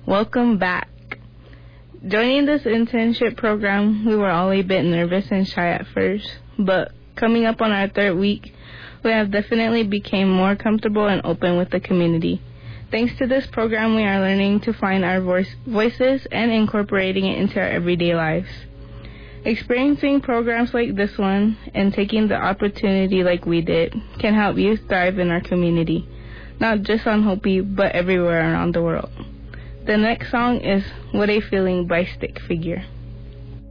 Welcome back. Joining this internship program, we were all a bit nervous and shy at first, but coming up on our third week, we have definitely become more comfortable and open with the community. Thanks to this program, we are learning to find our voices and incorporating it into our everyday lives. Experiencing programs like this one and taking the opportunity like we did can help you thrive in our community, not just on Hopi, but everywhere around the world. The next song is What a Feeling by Stick Figure.